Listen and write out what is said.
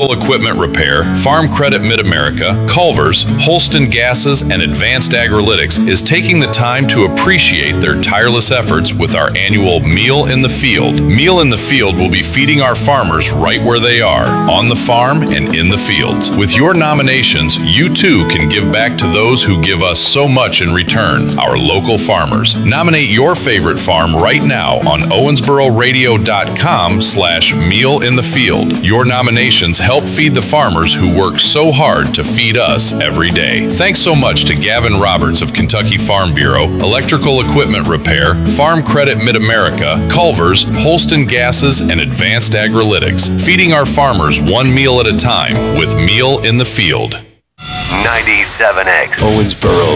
Electrical Equipment Repair, Farm Credit Mid-America, Culver's, Holston Gases, and Advanced Agrilytics is taking the time to appreciate their tireless efforts with our annual Meal in the Field. Meal in the Field will be feeding our farmers right where they are, on the farm and in the fields. With your nominations, you too can give back to those who give us so much in return, our local farmers. Nominate your favorite farm right now on owensbororadio.com/mealinthefield. Your nominations help feed the farmers who work so hard to feed us every day. Thanks so much to Gavin Roberts of Kentucky Farm Bureau, Electrical Equipment Repair, Farm Credit Mid-America, Culver's, Holston Gases, and Advanced Agrilytics, feeding our farmers one meal at a time with Meal in the Field. 97X. Owensboro